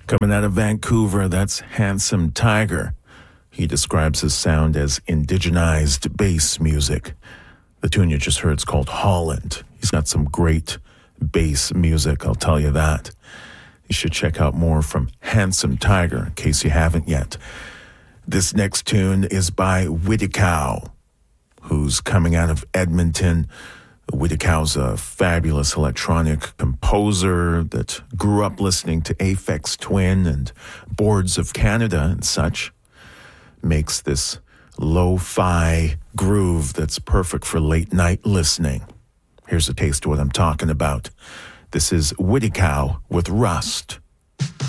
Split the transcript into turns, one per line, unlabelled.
Coming out of Vancouver, that's Handsome Tiger. He describes his sound as indigenized bass music. The tune you just heard is called Holland. He's got some great bass music, I'll tell you that. You should check out more from Handsome Tiger, in case you haven't yet. This next tune is by Widikow, who's coming out of Edmonton. Widikow's a fabulous electronic composer that grew up listening to Aphex Twin and Boards of Canada and such. Makes this lo-fi groove that's perfect for late night listening. Here's a taste of what I'm talking about. This is Widikow with Rust.